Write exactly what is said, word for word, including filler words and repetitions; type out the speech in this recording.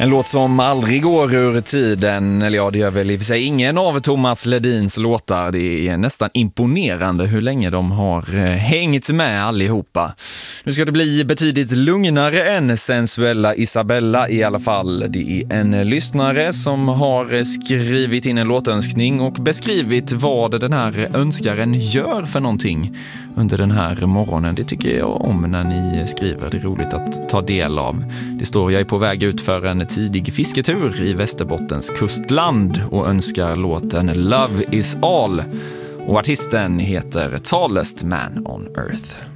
En låt som aldrig går ur tiden, eller ja, det gör väl i och för sig ingen av Thomas Ledins låtar. Det är nästan imponerande hur länge de har hängt med allihopa. Nu ska det bli betydligt lugnare än Sensuella Isabella i alla fall. Det är en lyssnare som har skrivit in en låtönskning och beskrivit vad den här önskaren gör för någonting under den här morgonen. Det tycker jag om när ni skriver. Det är roligt att ta del av. Det står: jag är på väg ut för en tidig fisketur i Västerbottens kustland och önskar låten Love is all. Och artisten heter Tallest Man on Earth.